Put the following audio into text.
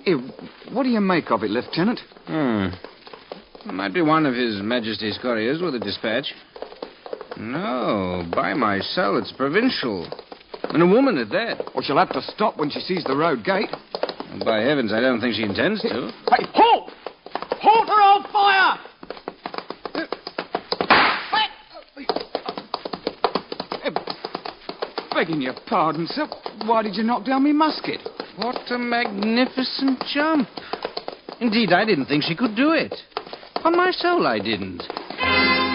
Here, what do you make of it, Lieutenant? Might be one of His Majesty's couriers with a dispatch. No, by my soul, it's provincial. And a woman at that. Well, she'll have to stop when she sees the road gate. By heavens, I don't think she intends to. Hey, halt! Halt or I'll fire! Begging your pardon, sir. Why did you knock down me musket? What a magnificent jump. Indeed, I didn't think she could do it. On my soul, I didn't.